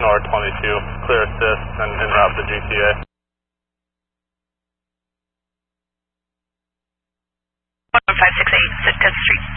R22, clear assist and en route to GTA. 11568, 10th Street.